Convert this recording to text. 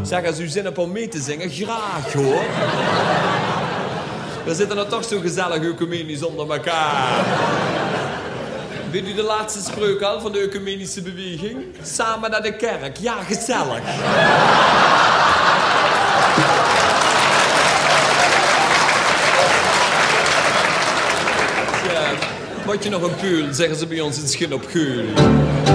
Zeg, als u zin hebt om mee te zingen, graag hoor. We zitten er toch zo gezellig ecumenisch onder elkaar. Weet u de laatste spreuk al van de ecumenische beweging? Samen naar de kerk, ja, gezellig. Ja, moet je nog een peul, zeggen ze bij ons in Schin op Geul.